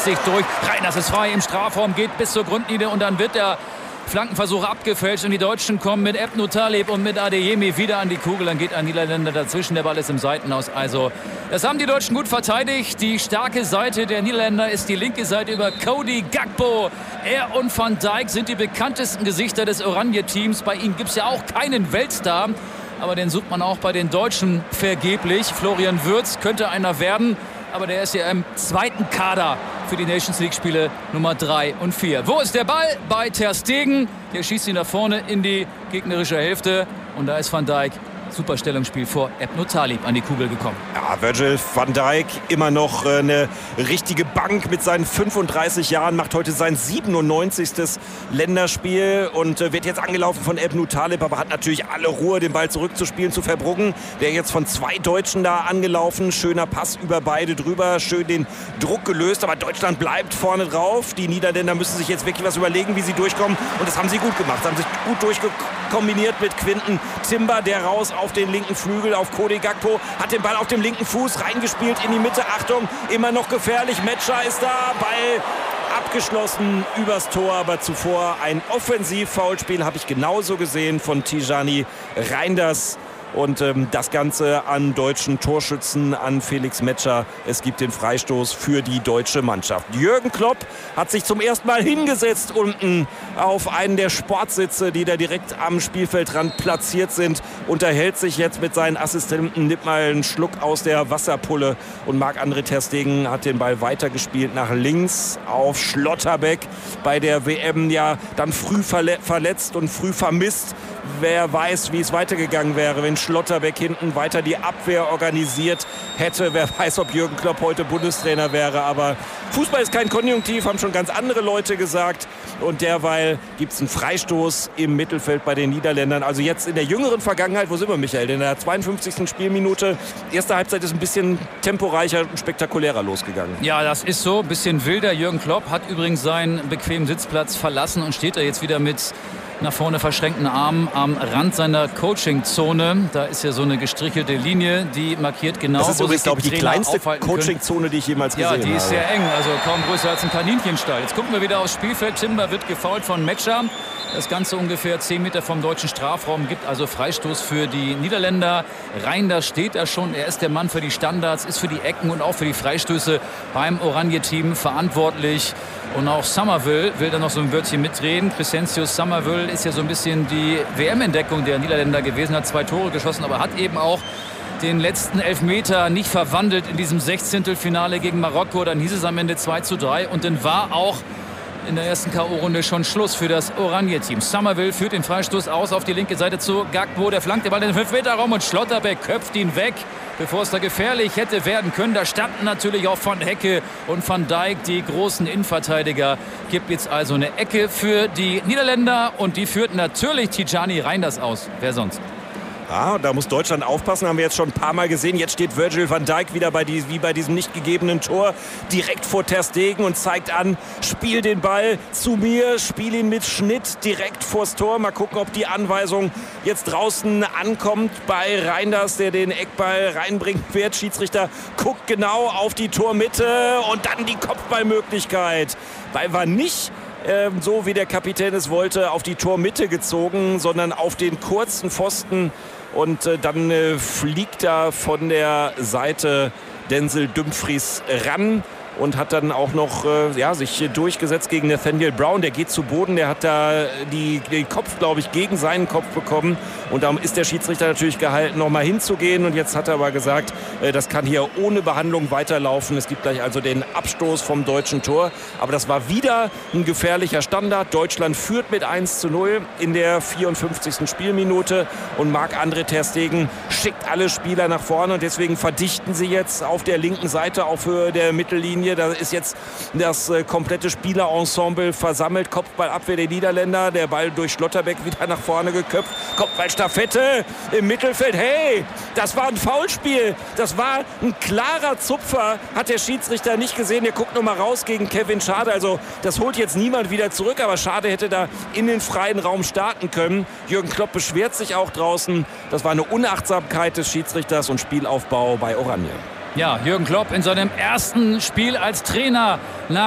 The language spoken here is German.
sich durch. Reiners ist frei im Strafraum, geht bis zur Grundlinie und dann wird der Flankenversuch abgefälscht und die Deutschen kommen mit Ebnu Talib und mit Adeyemi wieder an die Kugel. Dann geht ein Niederländer dazwischen, der Ball ist im Seitenaus. Also das haben die Deutschen gut verteidigt. Die starke Seite der Niederländer ist die linke Seite über Cody Gakpo. Er und Van Dijk sind die bekanntesten Gesichter des Oranje-Teams. Bei ihnen gibt es ja auch keinen Weltstar, aber den sucht man auch bei den Deutschen vergeblich. Florian Wirtz könnte einer werden, aber der ist ja im zweiten Kader für die Nations League Spiele Nummer 3 und 4. Wo ist der Ball? Bei Ter Stegen. Der schießt ihn nach vorne in die gegnerische Hälfte. Und da ist Van Dijk, super Stellungsspiel vor Ebnu Talib, an die Kugel gekommen. Ja, Virgil van Dijk immer noch eine richtige Bank mit seinen 35 Jahren, macht heute sein 97. Länderspiel und wird jetzt angelaufen von Ebnu Talib, aber hat natürlich alle Ruhe, den Ball zurückzuspielen zu Verbruggen. Der jetzt von 2 Deutschen da angelaufen. Schöner Pass über beide drüber, schön den Druck gelöst, aber Deutschland bleibt vorne drauf. Die Niederländer müssen sich jetzt wirklich was überlegen, wie sie durchkommen, und das haben sie gut gemacht. Sie haben sich gut durchkombiniert mit Quinten Timber, der raus auf den linken Flügel, auf Cody Gakpo, hat den Ball auf dem linken Fuß reingespielt in die Mitte. Achtung, immer noch gefährlich. Metscher ist da, Ball abgeschlossen übers Tor, aber zuvor ein Offensiv-Foulspiel, habe ich genauso gesehen, von Tijani Reinders. Und das Ganze an deutschen Torschützen, an Felix Metscher. Es gibt den Freistoß für die deutsche Mannschaft. Jürgen Klopp hat sich zum ersten Mal hingesetzt unten auf einen der Sportsitze, die da direkt am Spielfeldrand platziert sind. Unterhält sich jetzt mit seinen Assistenten, nimmt mal einen Schluck aus der Wasserpulle. Und Marc-André ter Stegen hat den Ball weitergespielt nach links auf Schlotterbeck. Bei der WM ja dann früh verletzt und früh vermisst. Wer weiß, wie es weitergegangen wäre, wenn Schlotterbeck hinten weiter die Abwehr organisiert hätte. Wer weiß, ob Jürgen Klopp heute Bundestrainer wäre. Aber Fußball ist kein Konjunktiv, haben schon ganz andere Leute gesagt. Und derweil gibt es einen Freistoß im Mittelfeld bei den Niederländern. Also jetzt in der jüngeren Vergangenheit, wo sind wir, Michael? In der 52. Spielminute. Erste Halbzeit ist ein bisschen temporeicher und spektakulärer losgegangen. Ja, das ist so. Ein bisschen wilder. Jürgen Klopp hat übrigens seinen bequemen Sitzplatz verlassen und steht da jetzt wieder mit nach vorne verschränkten Armen am Rand seiner Coaching-Zone. Da ist ja so eine gestrichelte Linie, die markiert genau, das ist übrigens, glaube ich, die kleinste Coaching-Zone, die ich jemals gesehen habe. Ja, die ist sehr eng, also kaum größer als ein Kaninchenstall. Jetzt gucken wir wieder aufs Spielfeld. Timber wird gefoult von Metscher. Das Ganze ungefähr 10 Meter vom deutschen Strafraum, gibt also Freistoß für die Niederländer. Reinders steht da schon, er ist der Mann für die Standards, ist für die Ecken und auch für die Freistöße beim Oranje-Team verantwortlich. Und auch Summerville will da noch so ein Wörtchen mitdrehen. Crescencio Summerville ist ja so ein bisschen die WM-Entdeckung der Niederländer gewesen, hat 2 Tore geschossen, aber hat eben auch den letzten Elfmeter nicht verwandelt in diesem 16. gegen Marokko. Dann hieß es am Ende 2:3 und dann war auch in der ersten K.O.-Runde schon Schluss für das Oranje-Team. Summerville führt den Freistoß aus auf die linke Seite zu Gakpo. Der flankt den Ball in den 5-Meter-Raum und Schlotterbeck köpft ihn weg, bevor es da gefährlich hätte werden können. Da standen natürlich auch Van Hecke und Van Dijk, die großen Innenverteidiger. Gibt jetzt also eine Ecke für die Niederländer und die führt natürlich Tijani Reinders aus. Wer sonst? Ja, da muss Deutschland aufpassen, haben wir jetzt schon ein paar Mal gesehen. Jetzt steht Virgil van Dijk wieder wie bei diesem nicht gegebenen Tor direkt vor ter Stegen und zeigt an, spiel den Ball zu mir, spiel ihn mit Schnitt direkt vors Tor. Mal gucken, ob die Anweisung jetzt draußen ankommt bei Reinders, der den Eckball reinbringen wird. Schiedsrichter guckt genau auf die Tormitte und dann die Kopfballmöglichkeit. Ball war nicht so wie der Kapitän es wollte, auf die Tormitte gezogen, sondern auf den kurzen Pfosten. Und dann fliegt da von der Seite Denzel Dumfries ran und hat dann auch noch sich durchgesetzt gegen Nathaniel Brown. Der geht zu Boden, der hat da den Kopf, glaube ich, gegen seinen Kopf bekommen. Und da ist der Schiedsrichter natürlich gehalten, noch mal hinzugehen. Und jetzt hat er aber gesagt, das kann hier ohne Behandlung weiterlaufen. Es gibt gleich also den Abstoß vom deutschen Tor. Aber das war wieder ein gefährlicher Standard. Deutschland führt mit 1:0 in der 54. Spielminute. Und Marc-André ter Stegen schickt alle Spieler nach vorne. Und deswegen verdichten sie jetzt auf der linken Seite, auch für der Mittellinie. Da ist jetzt das komplette Spielerensemble versammelt. Kopfballabwehr der Niederländer. Der Ball durch Schlotterbeck wieder nach vorne geköpft. Kopfballstaffette im Mittelfeld. Hey, das war ein Foulspiel. Das war ein klarer Zupfer. Hat der Schiedsrichter nicht gesehen. Der guckt nochmal raus gegen Kevin Schade. Also das holt jetzt niemand wieder zurück. Aber Schade hätte da in den freien Raum starten können. Jürgen Klopp beschwert sich auch draußen. Das war eine Unachtsamkeit des Schiedsrichters und Spielaufbau bei Oranje. Ja, Jürgen Klopp in seinem ersten Spiel als Trainer nach